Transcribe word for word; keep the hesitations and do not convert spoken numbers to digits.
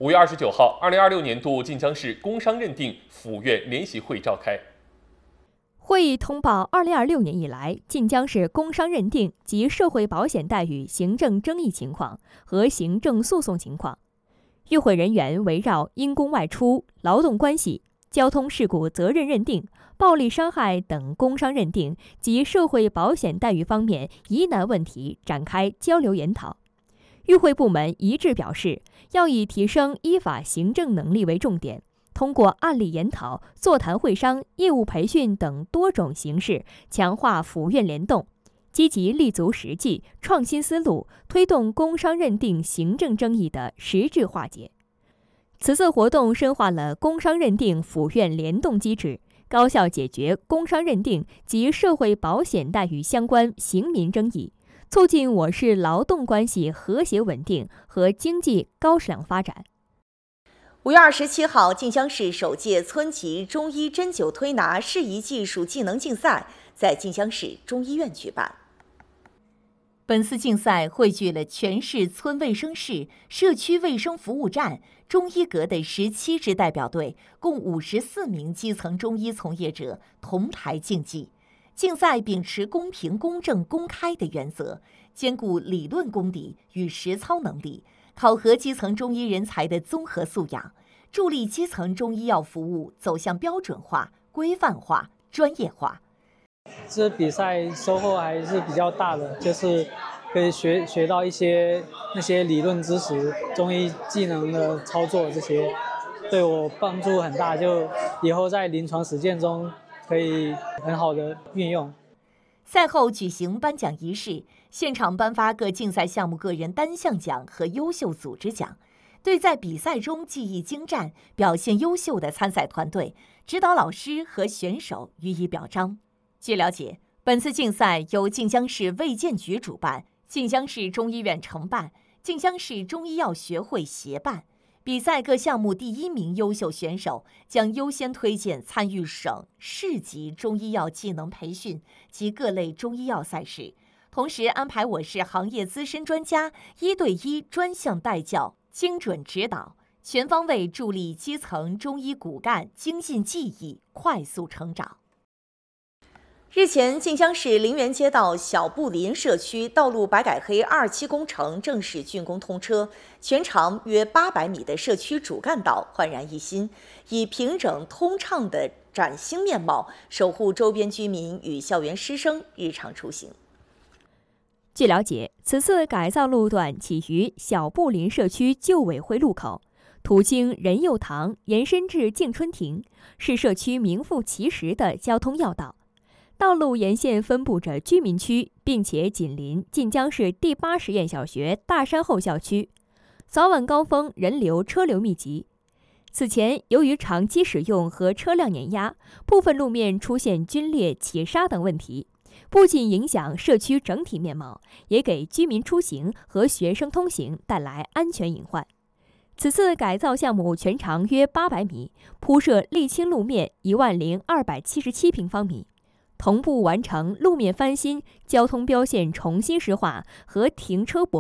五月二十九号，二零二六年度晋江市工商认定府院联席会召开。 会议通报二零二六年以来晋江市工商认定及社会保险待遇行政争议情况和行政诉讼情况。与会人员围绕因公外出、劳动关系、交通事故责任认定、暴力伤害等工伤认定及社会保险待遇方面疑难问题展开交流研讨。与会部门一致表示，要以提升依法行政能力为重点，通过案例研讨、座谈会商、业务培训等多种形式，强化府院联动，积极立足实际、创新思路，推动工商认定行政争议的实质化解。此次活动深化了工商认定府院联动机制，高效解决工商认定及社会保险待遇相关行民争议，促进我市劳动关系和谐稳定和经济高质量发展。 五月二十七号，晋江市首届村级中医针灸推拿适宜技术技能竞赛在晋江市中医院举办。 本次竞赛汇聚了全市村卫生室、社区卫生服务站、中医阁的十七支代表队，共五十四名基层中医从业者同台竞技。竞赛秉持公平、公正、公开的原则，兼顾理论功底与实操能力，考核基层中医人才的综合素养，助力基层中医药服务走向标准化、规范化、专业化。 这比赛收获还是比较大的，就是可以学学到一些那些理论知识、中医技能的操作，这些对我帮助很大，就以后在临床实践中可以很好的运用。 赛后举行颁奖仪式，现场颁发各竞赛项目个人单项奖和优秀组织奖，对在比赛中技艺精湛、表现优秀的参赛团队、指导老师和选手予以表彰。据了解，本次竞赛由晋江市卫健局主办，晋江市中医院承办，晋江市中医药学会协办。比赛各项目第一名优秀选手将优先推荐参与省、市级中医药技能培训及各类中医药赛事，同时安排我市行业资深专家一对一专项带教，精准指导，全方位助力基层中医骨干精进技艺，快速成长。 日前，晋江市陵园街道小布林社区道路白改黑二期工程正式竣工通车，全长约八百米的社区主干道焕然一新，以平整通畅的崭新面貌，守护周边居民与校园师生日常出行。 据了解，此次改造路段起于小布林社区旧委会路口，途经仁佑堂，延伸至敬春亭，是社区名副其实的交通要道。道路沿线分布着居民区，并且紧邻晋江市第八实验小学大山后校区，早晚高峰人流车流密集。此前，由于长期使用和车辆碾压，部分路面出现龟裂、起沙等问题，不仅影响社区整体面貌，也给居民出行和学生通行带来安全隐患。此次改造项目全长约八百米，铺设沥青路面一万零二百七十七平方米。同步完成路面翻新、交通标线重新石化和停车泊